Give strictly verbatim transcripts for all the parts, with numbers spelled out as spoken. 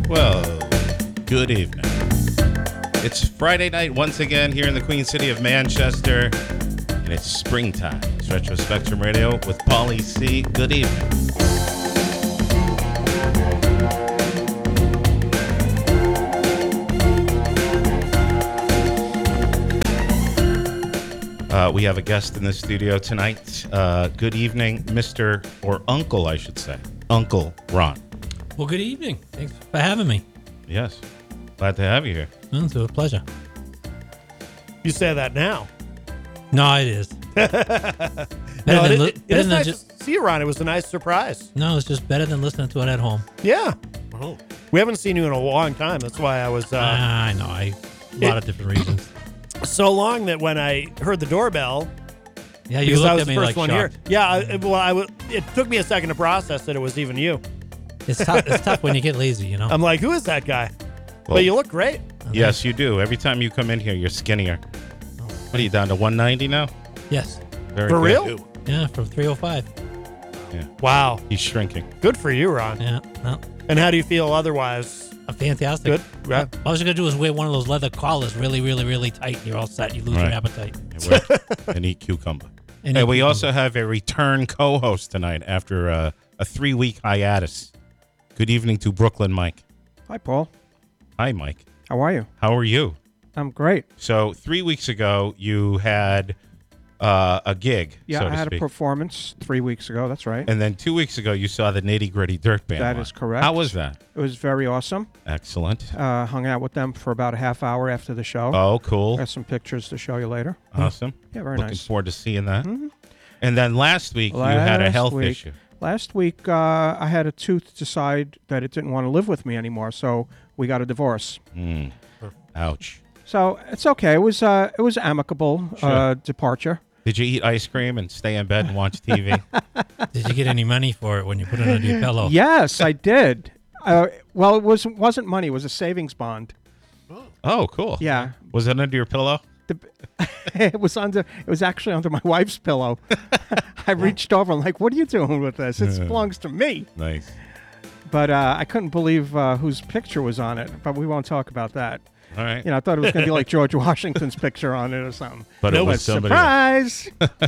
Well, good evening. It's Friday night once again here in the Queen City of Manchester, and it's springtime. It's Retro Spectrum Radio with Paulie C. Good evening. Uh, we have a guest in the studio tonight. Uh, good evening, Mister or Uncle, I should say. Uncle Ron. Well, good evening. Thanks for having me. Yes. Glad to have you here. Mm, it's a pleasure. You say that now. No, it is. better No, than it, li- it, it better is than nice just, to see you, Ron. It was a nice surprise. No, it's just better than listening to it at home. Yeah. Oh. We haven't seen you in a long time. That's why I was uh, Ah, I know. I a lot it- of different reasons. so long that when I heard the doorbell, Yeah, you because looked I was at the me first like one shocked. here. Yeah, I, well, I w- it took me a second to process that it was even you. It's tough. It's tough when you get lazy, you know. I'm like, who is that guy? Well, but you look great. yes, you do. Every time you come in here, you're skinnier. What are you, down to one ninety now? Yes. Very For good. real? Yeah, from three oh five. Yeah. Wow. He's shrinking. Good for you, Ron. Yeah. No, And how do you feel other-wise? I'm fantastic. Good? Yeah. All you gotta do is wear one of those leather collars, really, really, really tight, and you're all set. You lose Right. your appetite. Yeah, we're- and eat cucumber. And Hey, you- we also have a return co-host tonight after uh, a three-week hiatus. Good evening to Brooklyn Mike. Hi, Paul. Hi, Mike. How are you? How are you? I'm great. So three weeks ago, you had uh, a gig, Yeah, so I to had speak. a performance three weeks ago. That's right. And then two weeks ago, you saw the Nitty Gritty Dirt Band. That live. is correct. How was that? It was very awesome. Excellent. Uh, hung out with them for about a half hour after the show. Oh, cool. Got some pictures to show you later. Awesome. Yeah, very Looking nice. forward to seeing that. Mhm. And then last week, you had a Last health week- issue. Last week, uh, I had a tooth decide that it didn't want to live with me anymore, so we got a divorce. Mm. Ouch. So it's okay. It was uh, it was amicable Sure. uh, departure. Did you eat ice cream and stay in bed and watch T V? Did you get any money for it when you put it under your pillow? Yes, I did. Uh, well, it was wasn't money. It was a savings bond. Oh, cool. Yeah. Was it under your pillow? The, it was under. It was actually under my wife's pillow. I reached over. I'm like, "What are you doing with this? It Yeah. belongs to me." Nice. But uh, I couldn't believe uh, whose picture was on it. But we won't talk about that. All right. You know, I thought it was going to be like George Washington's picture on it or something. But it No, was but somebody surprise.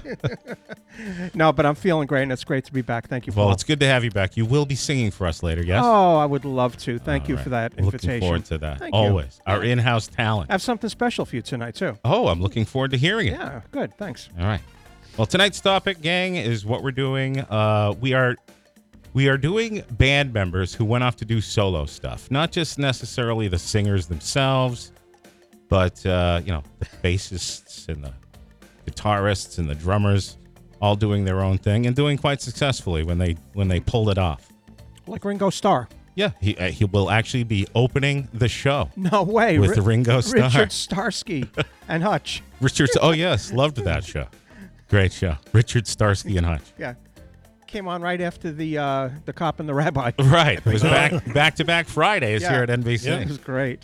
No, but I'm feeling great, and it's great to be back. Thank you, Well, Paul. it's good to have you back. You will be singing for us later, yes? Oh, I would love to. Thank All you right. for that Looking invitation. forward to that. Thank you. Always. Our in-house talent. I have something special for you tonight too. Oh, I'm looking forward to hearing it. Yeah, good. Thanks. All right. Well, tonight's topic, gang, is what we're doing. Uh, we are we are doing band members who went off to do solo stuff, not just necessarily the singers themselves, but uh, you know, the bassists and the guitarists and the drummers, all doing their own thing and doing quite successfully when they when they pulled it off. Like Ringo Starr. Yeah, he uh, he will actually be opening the show No way. with Ri- Ringo Starr. Richard Starsky and Hutch. Richard. Oh yes, loved that show. Great show. Richard Starsky and Hutch. Yeah. Came on right after the uh, the Cop and the Rabbi. Right. It was back back to back Fridays Yeah. here at N B C. It was great.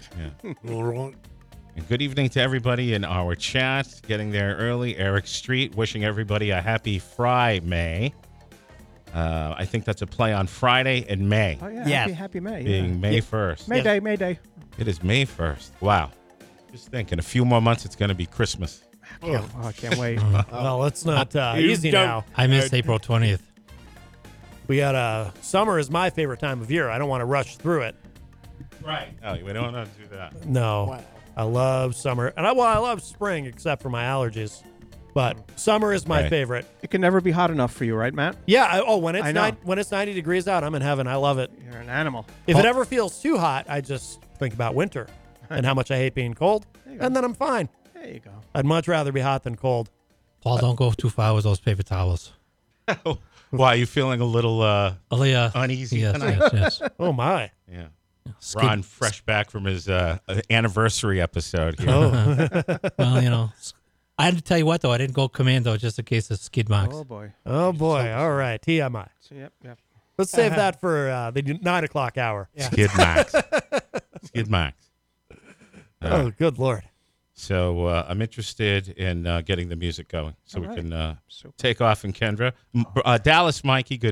And good evening to everybody in our chat. Getting there early. Eric Street wishing everybody a happy Fry May. Uh, I think that's a play on Friday and May, Oh, yeah. Yes. Happy, happy May. being Yeah. May first. May Day, May Day. It is May first. Wow. Just think, in a few more months, it's going to be Christmas. Oh, I can't wait. Well, let's not uh, You easy don't- now. I missed April twentieth. We got uh, summer is my favorite time of year. I don't want to rush through it. Right. Oh, we don't want to do that. No, Wow. I love summer, and I well, I love spring except for my allergies. But summer is my Right. favorite. It can never be hot enough for you, right, Matt? Yeah. I, oh, when it's I know. nine, when it's ninety degrees out, I'm in heaven. I love it. You're an animal. If Oh. it ever feels too hot, I just think about winter and how much I hate being cold, There you go. and then I'm fine. There you go. I'd much rather be hot than cold. Paul, don't go too far with those paper towels. Why, are you feeling a little uh, Oh, yeah. uneasy Yes, tonight? yes, yes. Oh my. Yeah. Skid- Ron, fresh back from his uh, anniversary episode here. Oh. Well, you know, I had to tell you what, though. I didn't go commando just in case of skid marks. Oh, boy. Oh boy. All right. T M I. So, yep, yep. Let's save that for uh, the nine o'clock hour. Skid Max. Skid Max. Oh, good lord. So uh, I'm interested in uh, getting the music going so All we right. can uh, Super. take off in Kendra. M- Uh, Dallas Mikey, good evening.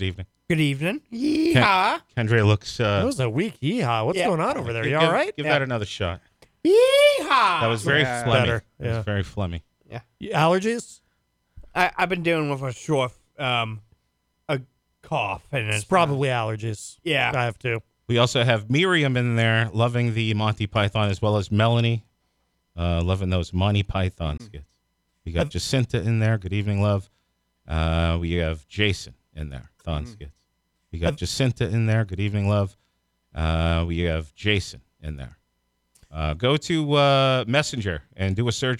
Good evening. Yeehaw. Kendra looks. That Uh, was a weak yeehaw. What's Yeah. going on over there? give, You all right? Give Yeah. that another shot. Yeehaw. That was very Yeah. phlegmy. Better, That was yeah. very phlegmy. You- Allergies? I, I've been dealing with a short, um, a cough, and it's, It's probably allergies. Yeah. I have to. We also have Miriam in there, loving the Monty Python, as well as Melanie, uh, loving those Monty Python skits. We got Jacinta in there. Good evening, love. Uh, we have Jason in there, Thon skits. We got Jacinta in there. Good evening, love. Uh, we have Jason in there. Uh, go to uh, Messenger and do a search